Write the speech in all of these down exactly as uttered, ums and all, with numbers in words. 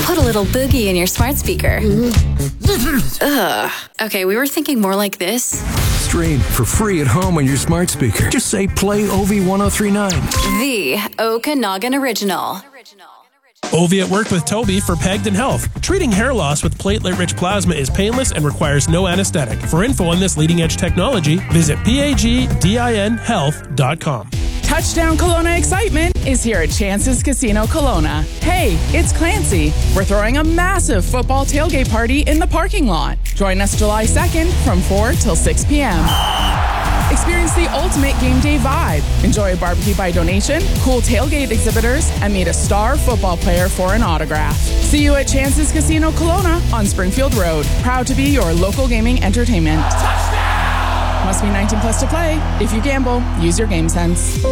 put a little boogie in your smart speaker. Ugh. Okay, we were thinking more like this. Stream for free at home on your smart speaker. Just say play O V ten thirty-nine. The Okanagan Original. Ovi at Work with Toby for Pegden Health. Treating hair loss with platelet-rich plasma is painless and requires no anesthetic. For info on this leading-edge technology, visit pagdin health dot com. Touchdown Kelowna excitement is here at Chances Casino Kelowna. Hey, it's Clancy. We're throwing a massive football tailgate party in the parking lot. Join us July second from four till six p.m. Experience the ultimate game day vibe. Enjoy a barbecue by donation, cool tailgate exhibitors, and meet a star football player for an autograph. See you at Chances Casino Kelowna on Springfield Road. Proud to be your local gaming entertainment. Touchdown! Must be nineteen plus to play. If you gamble, use your game sense.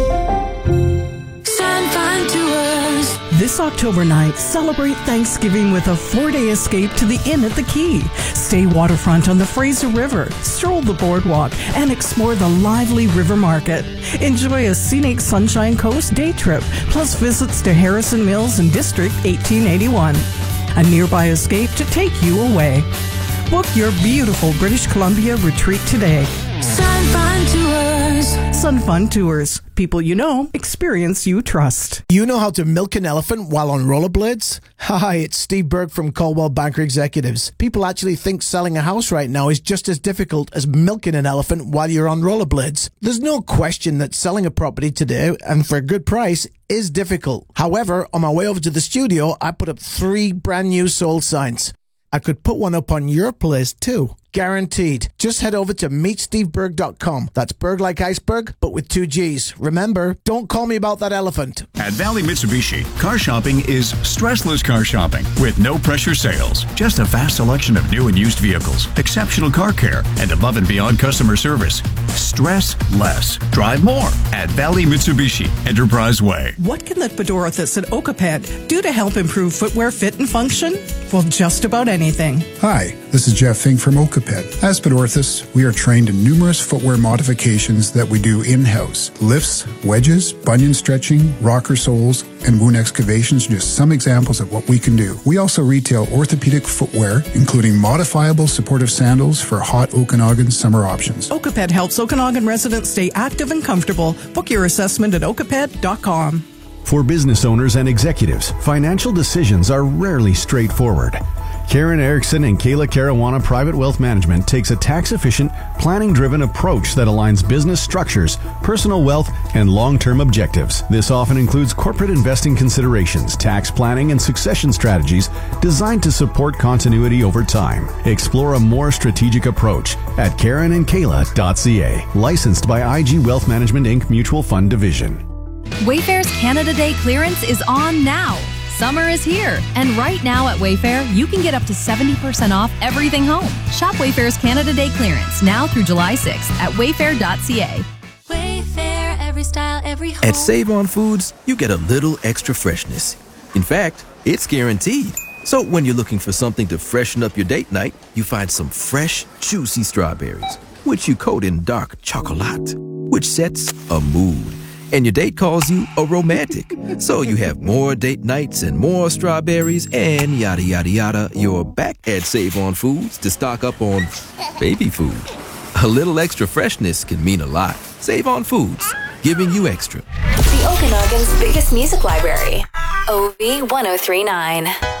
This October night, celebrate Thanksgiving with a four-day escape to the Inn at the Quay. Stay waterfront on the Fraser River, stroll the boardwalk, and explore the lively river market. Enjoy a scenic Sunshine Coast day trip, plus visits to Harrison Mills and District eighteen eighty-one. A nearby escape to take you away. Book your beautiful British Columbia retreat today. Sun Fun Tours. Sun Fun Tours. People you know, experience you trust. You know how to milk an elephant while on rollerblades? Hi, it's Steve Berg from Coldwell Banker Executives. People actually think selling a house right now is just as difficult as milking an elephant while you're on rollerblades. There's no question that selling a property today, and for a good price, is difficult. However, on my way over to the studio, I put up three brand new sold signs. I could put one up on your place too. Guaranteed. Just head over to meet steve berg dot com. That's Berg like iceberg, but with two G's. Remember, don't call me about that elephant. At Valley Mitsubishi, car shopping is stressless car shopping with no pressure sales. Just a vast selection of new and used vehicles, exceptional car care, and above and beyond customer service. Stress less. Drive more at Valley Mitsubishi, Enterprise Way. What can the Podorithus at Okaped do to help improve footwear fit and function? Well, just about anything. Hi, this is Jeff Fink from Okaped. As Podorithus, we are trained in numerous footwear modifications that we do in-house. Lifts, wedges, bunion stretching, rocker soles, and wound excavations are just some examples of what we can do. We also retail orthopedic footwear, including modifiable supportive sandals for hot Okanagan summer options. Okaped helps Okanagan residents stay active and comfortable. Book your assessment at okaped dot com. For business owners and executives, financial decisions are rarely straightforward. Karen Erickson and Kayla Caruana Private Wealth Management takes a tax-efficient, planning-driven approach that aligns business structures, personal wealth, and long-term objectives. This often includes corporate investing considerations, tax planning, and succession strategies designed to support continuity over time. Explore a more strategic approach at karen and kayla dot c a. Licensed by I G Wealth Management, Incorporated Mutual Fund Division. Wayfair's Canada Day clearance is on now. Summer is here, and right now at Wayfair, you can get up to seventy percent off everything home. Shop Wayfair's Canada Day clearance now through July sixth at wayfair dot c a. Wayfair, every style, every home. At Save On Foods, you get a little extra freshness. In fact, it's guaranteed. So when you're looking for something to freshen up your date night, you find some fresh, juicy strawberries, which you coat in dark chocolate, which sets a mood. And your date calls you a romantic. So you have more date nights and more strawberries and yada, yada, yada. You're back at Save On Foods to stock up on baby food. A little extra freshness can mean a lot. Save On Foods, giving you extra. The Okanagan's biggest music library. O V ten thirty-nine.